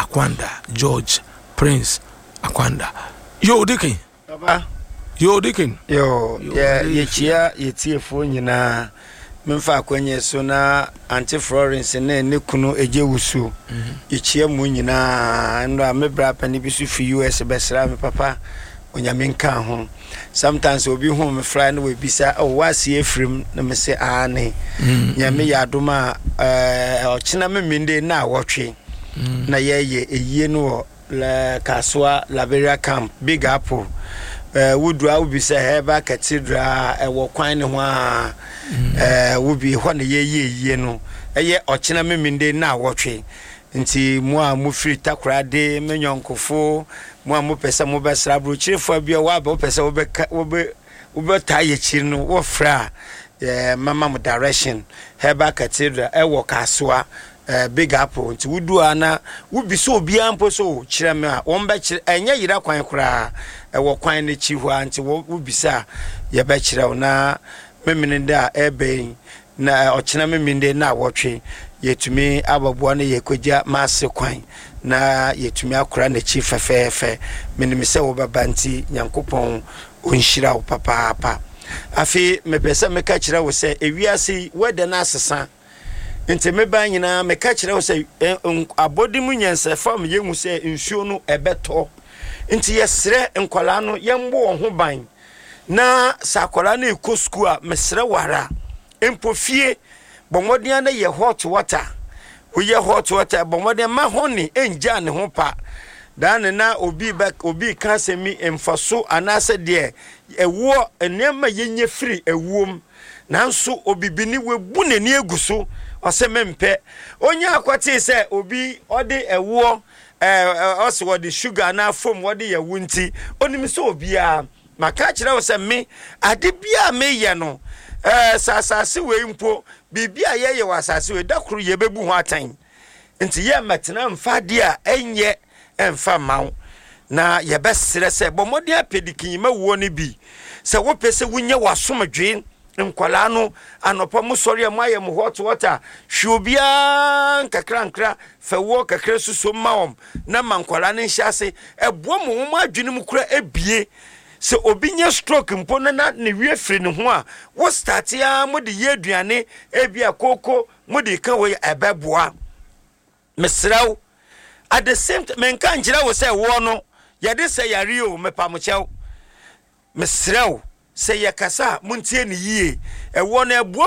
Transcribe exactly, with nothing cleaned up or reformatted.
Akwanda, George Prince Akwanda. Yo Dikin. Baba. Yo Dikin. Yo, yeah, ye chia ye tie fo nyina. Memfa akwenye so na Auntie Florence ne ne kunu eje wusu. Ye chia mu nyina ndo amebra pani bi su fi U S besra me papa onyame nka ho. Sometimes obi hu me fly no we bisa oh wasi efrim na me se ane. Nyame ya adoma eh ochina me minde na wotwe. Na ye ye eyie no la Kaswa Liberia camp Big Apple. Uh, wudra ubi se heba cathedral e wo kwan ne ho a eh ubi ho ne ye ye ye no eye ochina meminde na wotwe nti mu a mu free takra de menyonkofo mu a mu pese mu besra brochirefo bia wa ba pese wo be wo be wo be taye chiri no wo fra eh mama mu direction heba cathedral e wo Kaswa Uh, Big Apple nti wudu ana wubi so obi ampo so kire me a won ba kire enya yira kwan kura e wo kwan ne chi hu anti wubi sa ye ba kire na memene da ebe na ochina memende na wotwe yetumi ababoa ne yekogia maase kwan na yetumi akura na chi fefefe menim se wo baba nti Nyankopon onhira wo papa papa afi mepesa meka kire wo se ewiase wede na asesa nti meba nyina meka kire wo se abodi mu nyense fam yehu se nsuo no ebeto nti yesre nkwala no yembo wo ho ban na sakola na ekosku a mesre wara empofie bomodin na ye hot water wo ye hot water bomodin ma honi enja ne ho pa dan na obi back obi kan semi emfaso anase de ewo enema yenye free ewom nanso obibini webu nani eguso ose mempe onya akwati se obi ode ewo eh ose wode sugar na fom wode ye wunti onim se obi a maka kire wo se me ade bia me ye no eh sasase we mpo bibia ye ye wasase we dakuru ye bebu ho atan nti ye metena mfade a enye emfa mawo na ye besere se bomode apedikin ma wo ne bi se wo pese wunye wasomdwe nkwala no anopa musori mu aye mu hot water hwobia nkakra fa wo kakra suso maom na mankwala ne nhyase ebo mu mu adwene mu kura ebie se obi nye stroke mpo na ne wie firi ne ho a wo start ya mu de ye aduane ebia koko mu de ka wo ebeboa mesraw at the same time menka ngira wo se wo no ye de se yare o mepamochew mesraw se yakasa muntie ne yie e wo na